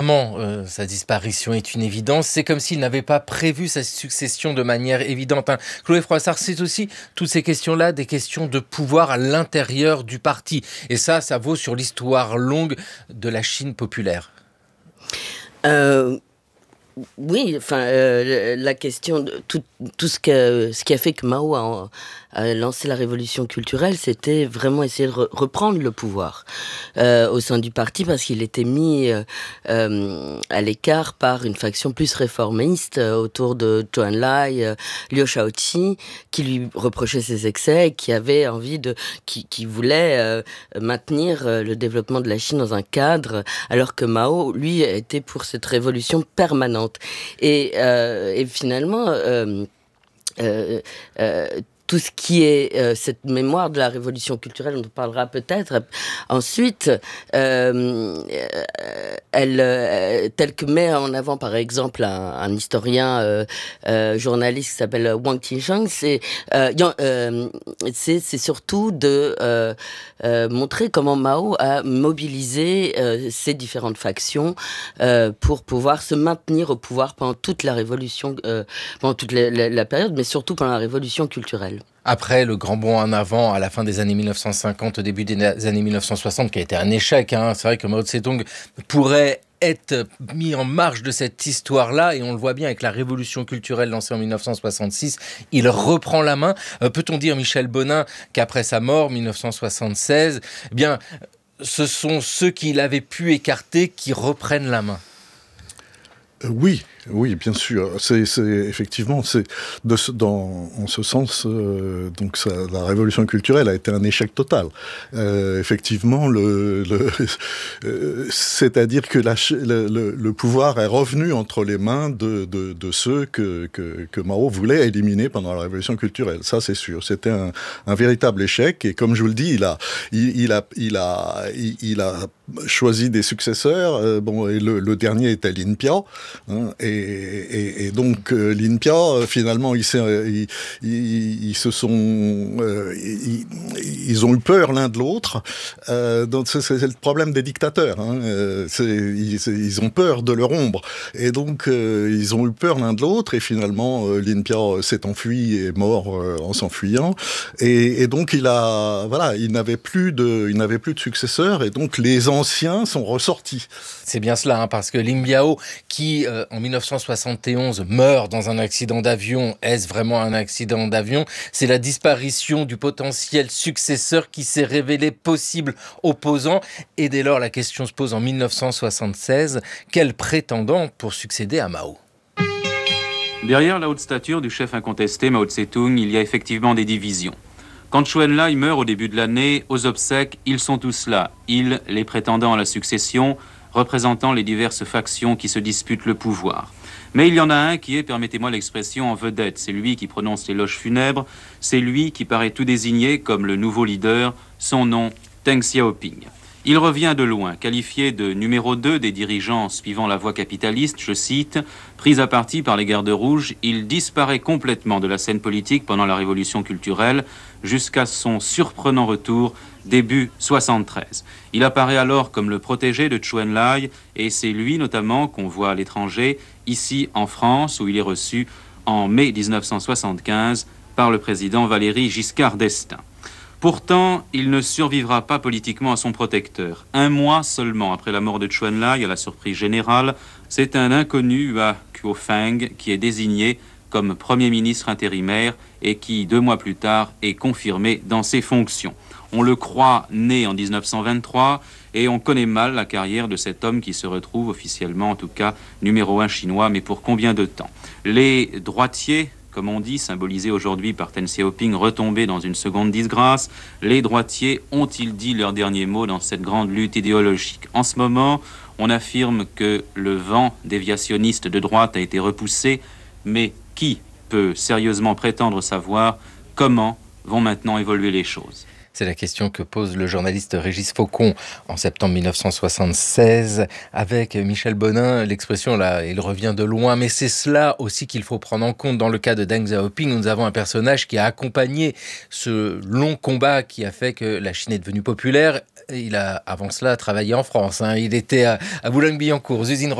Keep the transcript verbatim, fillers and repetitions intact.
évidemment, euh, sa disparition est une évidence. C'est comme s'il n'avait pas prévu sa succession de manière évidente. Hein. Chloé Froissart, c'est aussi toutes ces questions-là, des questions de pouvoir à l'intérieur du parti. Et ça, ça vaut sur l'histoire longue de la Chine populaire. Euh... Oui, enfin, euh, la question de tout, tout ce, que, ce qui a fait que Mao a, a lancé la révolution culturelle, c'était vraiment essayer de re- reprendre le pouvoir euh, au sein du parti, parce qu'il était mis euh, euh, à l'écart par une faction plus réformiste euh, autour de Zhou Enlai, euh, Liu Shaoqi, qui lui reprochait ses excès, et qui avait envie de, qui, qui voulait euh, maintenir euh, le développement de la Chine dans un cadre, alors que Mao, lui, était pour cette révolution permanente. Et, euh, et finalement, euh, euh, euh, tout ce qui est euh, cette mémoire de la révolution culturelle, on en parlera peut-être ensuite, euh, elle, euh, telle que met en avant par exemple un, un historien euh, euh, journaliste qui s'appelle Wang Qinsheng, c'est, euh, euh, c'est, c'est surtout de euh, euh, montrer comment Mao a mobilisé euh, ces différentes factions euh, pour pouvoir se maintenir au pouvoir pendant toute la révolution, euh, pendant toute la, la, la période, mais surtout pendant la révolution culturelle. Après le grand bond en avant à la fin des années mille neuf cent cinquante, au début des années mille neuf cent soixante, qui a été un échec, hein. C'est vrai que Mao Tse-tung pourrait être mis en marge de cette histoire-là, et on le voit bien avec la révolution culturelle lancée en mille neuf cent soixante-six, il reprend la main. Euh, peut-on dire, Michel Bonin, qu'après sa mort, mille neuf cent soixante-seize, eh bien, ce sont ceux qui l'avaient pu écarter qui reprennent la main? Euh, oui, oui, bien sûr. C'est, c'est effectivement, c'est de ce, dans, en ce sens, euh, donc ça, la révolution culturelle a été un échec total. Euh, effectivement, le, le euh, c'est-à-dire que la, le, le, le pouvoir est revenu entre les mains de, de, de ceux que, que, que Mao voulait éliminer pendant la révolution culturelle. Ça, c'est sûr. C'était un, un véritable échec. Et comme je vous le dis, il a, il, il a, il a, il, il a choisi des successeurs. Euh, bon, et le, le dernier était Lin Piao. Hein, et, et, et donc euh, Lin Piao, finalement, ils, ils, ils, ils se sont, euh, ils, ils ont eu peur l'un de l'autre. Euh, donc c'est, c'est le problème des dictateurs. Hein, euh, c'est, ils, c'est, ils ont peur de leur ombre, et donc euh, ils ont eu peur l'un de l'autre. Et finalement, euh, Lin Piao s'est enfui et est mort euh, en s'enfuyant. Et, et donc il a, voilà, il n'avait plus de, il n'avait plus de successeurs, et donc les anciens sont ressortis. C'est bien cela, hein, parce que Lin Biao, qui euh, en mille neuf cent soixante et onze meurt dans un accident d'avion, est-ce vraiment un accident d'avion? C'est la disparition du potentiel successeur qui s'est révélé possible opposant, et dès lors la question se pose en mille neuf cent soixante-seize, quel prétendant pour succéder à Mao? Derrière la haute stature du chef incontesté Mao Tse-tung, il y a effectivement des divisions. Quand Zhou Enlai meurt au début de l'année, aux obsèques, ils sont tous là. Ils, les prétendants à la succession, représentant les diverses factions qui se disputent le pouvoir. Mais il y en a un qui est, permettez-moi l'expression, en vedette. C'est lui qui prononce l'éloge funèbre. C'est lui qui paraît tout désigné comme le nouveau leader. Son nom, Deng Xiaoping. Il revient de loin, qualifié de numéro deux des dirigeants suivant la voie capitaliste, je cite, « Pris à partie par les gardes rouges, il disparaît complètement de la scène politique pendant la révolution culturelle jusqu'à son surprenant retour début soixante-treize. Il apparaît alors comme le protégé de Zhou Enlai, et c'est lui notamment qu'on voit à l'étranger, ici en France, où il est reçu en mai dix-neuf cent soixante-quinze par le président Valéry Giscard d'Estaing. Pourtant, il ne survivra pas politiquement à son protecteur. Un mois seulement après la mort de Zhou Enlai, à la surprise générale, c'est un inconnu, Hua Guofeng, qui est désigné comme Premier ministre intérimaire et qui, deux mois plus tard, est confirmé dans ses fonctions. On le croit né en dix-neuf cent vingt-trois et on connaît mal la carrière de cet homme qui se retrouve officiellement, en tout cas, numéro un chinois, mais pour combien de temps? Les droitiers, comme on dit, symbolisés aujourd'hui par Deng Xiaoping, retombés dans une seconde disgrâce, les droitiers ont-ils dit leur dernier mot dans cette grande lutte idéologique? En ce moment, on affirme que le vent déviationniste de droite a été repoussé, mais qui peut sérieusement prétendre savoir comment vont maintenant évoluer les choses? C'est la question que pose le journaliste Régis Faucon en septembre mille neuf cent soixante-seize avec Michel Bonin. L'expression là, il revient de loin, mais c'est cela aussi qu'il faut prendre en compte. Dans le cas de Deng Xiaoping, nous avons un personnage qui a accompagné ce long combat qui a fait que la Chine est devenue populaire. Il a, avant cela, travaillé en France. Hein. Il était à, à Boulogne-Billancourt, aux usines